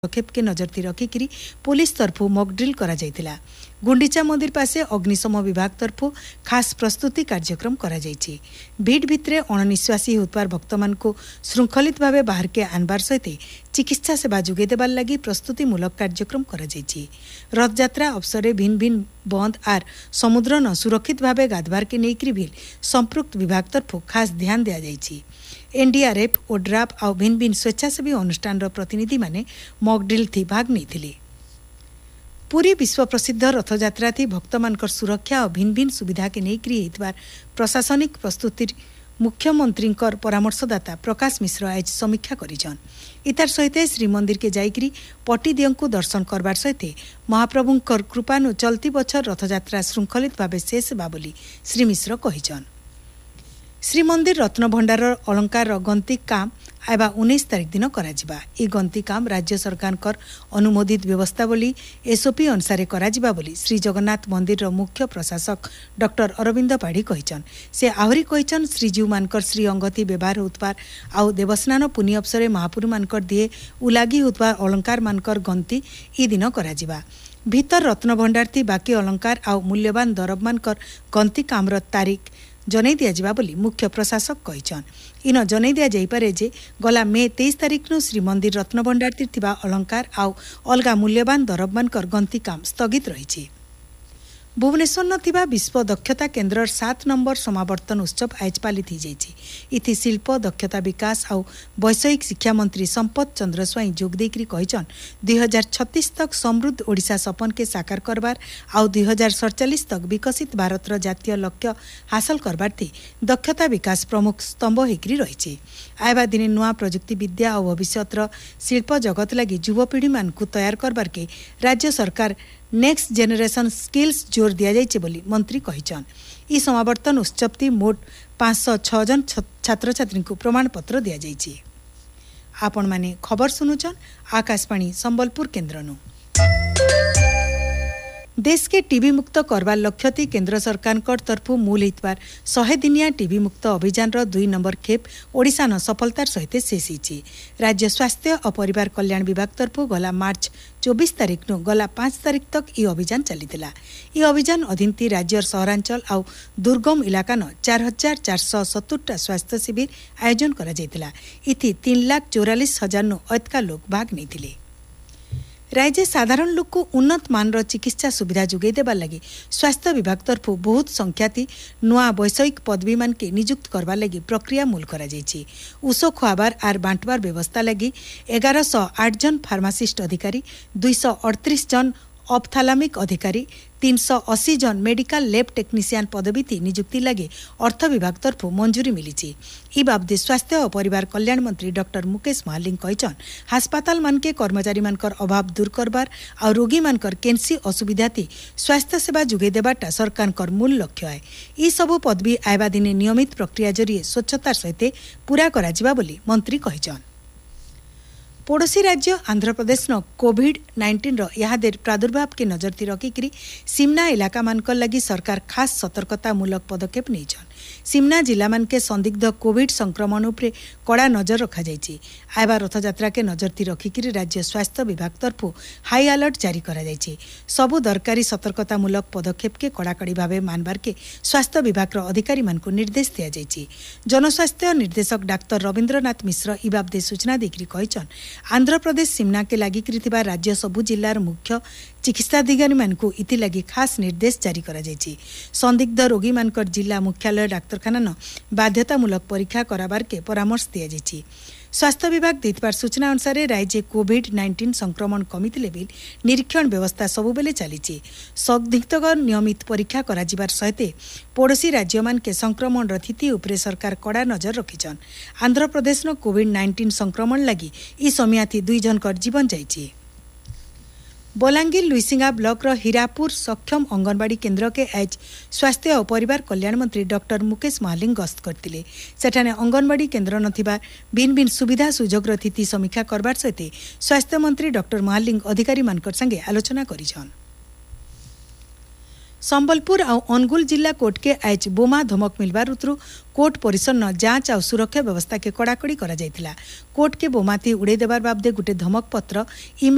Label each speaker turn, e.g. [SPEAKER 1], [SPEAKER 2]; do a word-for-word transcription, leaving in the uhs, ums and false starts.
[SPEAKER 1] पदक्षेप के नजरती रखिकी police तरफु mock drill करा जायतिला। गुंडीचा मंदिर पासे अग्निशम विभाग तरफु खास प्रस्तुति कार्यक्रम करा जायछि। भीड़ भितरे अणनिश्वासी होतबार भक्त मान को श्रृंखलित भावे बाहर के आनबार सहित चिकित्सा सेवा जोगे देबार लगी प्रस्तुतिमूलक कार्यक्रम करा जायछि। रथयात्रा अवसर भिन्न भिन्न बंद आर समुद्र न सुरक्षित भावे गाधवार के नेकरी भी संपृक्त विभाग तरफु खास ध्यान दिया जायछि। एनडीआरएफ ओड्राफ और भिन्न भिन्न स्वेच्छासेवी अनुष्ठान प्रतिनिधि माने मॉक ड्रिल थी भाग नहीं। पूरी विश्व प्रसिद्ध रथयात्रा थी भक्त मानकर सुरक्षा और भिन्न भिन्न सुविधा के नेकरी प्रशासनिक प्रस्तुति मुख्यमंत्री परामर्शदाता प्रकाश मिश्र आज समीक्षा करिछन। इतार सहित श्रीमंदिर के जाइकरी पट्टीदियों को दर्शन करबार सहित महाप्रभुंकर कृपानु चलती बछर रथयात्रा श्रृंखलित भावे शेष बा बोली श्री मिश्र कहिछन। श्रीमंदिर रत्न भंडार अलंकार गंती काम आयबा उन्नीस तारीख दिन कराजिबा। ई गंती काम राज्य सरकार कर अनुमोदित व्यवस्थावली एसओपी अनुसार कराजिबा बोली श्री जगन्नाथ मंदिर मुख्य प्रशासक डॉक्टर अरविंद पाढ़ी कहिछन। से आहुरी कहिछन श्रीजीव मानकर श्री अंगति व्यवहार होतबार आउ देवस्नान पुण्य अवसर महापुरु मानकर दिए उलागी होतबार अलंकार मानकर गंती ई दिन कराजिबा। भीतर रत्न भंडार थी बाकी अलंकार आउ मूल्यवान दरब मानकर गंती कामर तारीख जनै दिया बोली मुख्य प्रशासक कहिछन। इन जनै दिया जाइपारे जे गला मे तेईस तारीख नु श्रीमंदिर रत्न भंडार थिबा अलंकार आउ अलगा मूल्यवान दरब मानकर गंती काम स्थगित रहिछि। भुवनेश्वर नथिबा विश्व दक्षता केन्द्र सात नंबर समावर्तन उत्सव आज पालित हो जाइछि। इथि शिल्प दक्षता विकास आउ वैषयिक शिक्षा मंत्री संपत चंद्र स्वाई जोग देकरी कहिछन दुई हजार छत्तीस तक समृद्ध ओडिशा सपन के साकार करबार आउ दुई हजार सड़चालीस तक विकसित भारत जातीय लक्ष्य हासिल करबार थी दक्षता विकास प्रमुख स्तंभ होकरी रहिछि। आयबा दिने नुआ प्रजुक्ति विद्या और भविष्यतर शिल्प जगत लगी युवपीढ़ी मान को तैयार करबार के राज्य सरकार नेक्स्ट जेनेरेशन स्किल्स जोर दिया जाइए बोली मंत्री कहिछन। ई समावर्तन उत्सव ती मोट पांच सौ छह जन छात्र छात्री को प्रमाण पत्र दिया जाइए। आपण माने खबर सुनुचन आकाशवाणी संबलपुर केन्द्रनु। देश के टीबी मुक्त करवार लक्ष्य थी केन्द्र सरकार तरफु मूल हितबार शहे दिनिया टीबी मुक्त अभियान दुई नंबर खेप ओडिशा न सफलतार सहित शेष होइछि। राज्य स्वास्थ्य और परिवार कल्याण विभाग तरफु गला मार्च चौबीस तारीख नु गला पांच तारीख तक ई अभियान चलीथिला। ई अभियान अधीन थी राज्यर सहरांचल आउ दुर्गम इलाका न चार हजार चार सौ सत्तरटा स्वास्थ्य शिविर आयोजन करा जायतिला। इथि तीन लाख चौरालीस हजार नु अधिका लोक भाग नहीं। राज्य साधारण लोक को उन्नत मानर चिकित्सा सुविधा जोगे देबार लगी स्वास्थ्य विभाग तरफु बहुत संख्या थी नुआ वैषयिक पदवी मान के नियुक्त करबार लगी प्रक्रिया मूल करा जायछि। उषो खुआबार आर बांटबार व्यवस्था लगी एगार सौ आठ जन फार्मासिस्ट अधिकारी दुई सौ अड़तीस जन ऑप्थालामिक अधिकारी तीन सौ अस्सी जन मेडिकल लैब टेक्नीशियन पदवी थी नियुक्ति लगे अर्थ विभाग तरफु मंजूरी मिली। ई बाबदे स्वास्थ्य और परिवार कल्याण मंत्री डॉक्टर मुकेश महालिंग कहिछन हास्पाताल मान के कर्मचारी मानकर अभाव दूर करबार और रोगी मानकर केनसी असुविधा थी स्वास्थ्य सेवा जोगे देबाटा सरकार कर मूल लक्ष्य है। ई सबु पदवी आयबा दिने नियमित प्रक्रिया जरिए स्वच्छतार सहित पूरा कराजिबा बोली मंत्री कहिछन। पड़ोसी राज्य आंध्र प्रदेश न कोविड नाइंटीन रो यादेर प्रादुर्भाव के नजरती रखिकी सिमना इलाका मानकर लगी सरकार खास सतर्कतामूलक पदक्षेप नहीं। सिमना जिला मान के संदिग्ध कोविड संक्रमण उपरे कड़ा नजर रखा जायछि। आयबा रथयात्रा के नजरती रखिकी राज्य स्वास्थ्य विभाग तरफु हाई अलर्ट जारी करा जायछि। सबु दरकारी सतर्कतामूलक पदक्षेप के कड़ाकड़ी भावे मानबार के स्वास्थ्य विभाग रो अधिकारी मान को निर्देश दिया जायछि। जनस्वास्थ्य निर्देशक डाक्टर रविन्द्रनाथ मिश्र ई बाबदे सूचना देकरी कहिछन आंध्र प्रदेश सिमना के लागी करिथिबा राज्य सबु जिल्लार मुख्य चिकित्साधिकारी मानकु इति लगी खास निर्देश जारी करा जायछि। संदिग्ध रोगी मानकर जिला मुख्यालय डाक्तरखाना न बाध्यतामूलक परीक्षा कराबार के परामर्श दिया जायछि। स्वास्थ्य विभाग दैथिबार सूचना अनुसार राज्य कोविड नाइंटीन संक्रमण कमिथिले बिल निरीक्षण व्यवस्था सबुबेले चलीछि। संदिग्धगर नियमित परीक्षा कराजिबार सहित पड़ोसी राज्य मान के संक्रमण स्थिति उपरे सरकार कड़ा नजर रखिछन। आंध्र प्रदेश न कोविड नाइंटीन संक्रमण लगी ई समयाथी दुई जनकर जीवन जाइछि। बलांगीर लुईसिंगा ब्लॉक रो हीरापुर सक्षम अंगनवाड़ी केन्द्र के आज स्वास्थ्य और परिवार कल्याण मंत्री डॉक्टर मुकेश महालिंग गस्त करथिले। सेठाने अंगनवाड़ी केन्द्र नथिबा भिन्न भिन्न सुविधा सुजोग स्थिति समीक्षा करबार सहित स्वास्थ्य मंत्री डॉक्टर महालिंग अधिकारी मानकर संगे आलोचना करिछन। संबलपुर और अनुगुल जिला कोर्ट के आज बोमा धमक मिलबार उतरु कोर्ट परिसर न जांच और सुरक्षा व्यवस्था के कड़ाकड़ी करा जायतिला। कोर्ट के बोमाती उड़े देबार बाबदे गुटे धमक पत्र